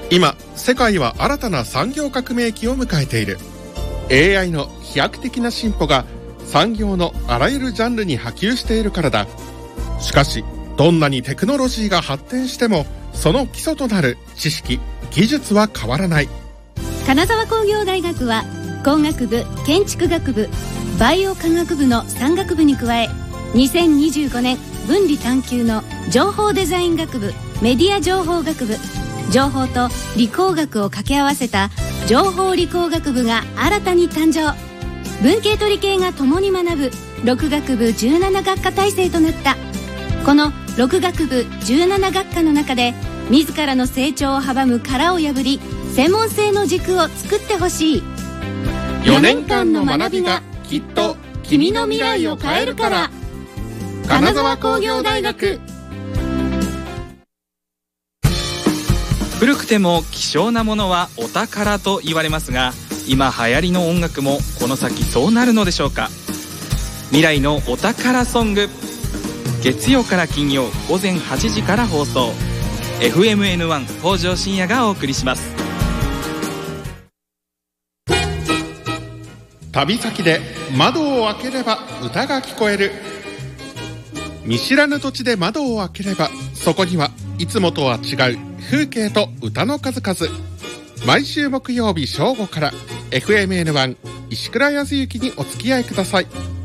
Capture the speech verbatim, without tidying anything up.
今世界は新たな産業革命期を迎えている。 エーアイ の飛躍的な進歩が産業のあらゆるジャンルに波及しているからだ。しかしどんなにテクノロジーが発展してもその基礎となる知識・技術は変わらない。 金沢工業大学は工学部、建築学部、バイオ科学部のさん学部に加え、にせんにじゅうごねん分離探究の情報デザイン学部、メディア情報学部、情報と理工学を掛け合わせた情報理工学部が新たに誕生。文系と理系が共に学ぶろく学部じゅうなな学科体制となった。このろく学部じゅうなな学科の中で自らの成長を阻む殻を破り、専門性の軸を作ってほしい。 よねんかんの学びがきっと君の未来を変えるから。金沢工業大学。 古くても希少なものはお宝と言われますが、今流行りの音楽もこの先そうなるのでしょうか。未来のお宝ソング、月曜から金曜午前はちじから放送。 エフエムエヌワン 北条深夜がお送りします。 旅先で窓を開ければ歌が聞こえる。見知らぬ土地で窓を開ければそこにはいつもとは違う風景と歌の数々。毎週木曜日正午から エフエムエヌワン 石倉康之にお付き合いください。